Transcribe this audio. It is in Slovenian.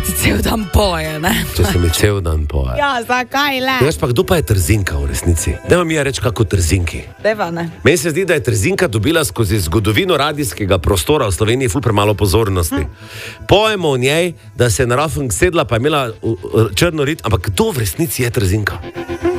ti cel dan poje, ne? Če se mi cel dan poje. Ja, zakaj le? Veš pa, kdo pa je Trzinka v resnici? Dajmo mi reči kako Trzinki. Deva, ne? Meni se zdi, da je Trzinka dobila skozi zgodovino radijskega prostora v Sloveniji ful premalo pozornosti. Pojemo o njej, da se je na Rafung sedla, pa je imela črno rit, ampak kdo v resnici je Trzinka?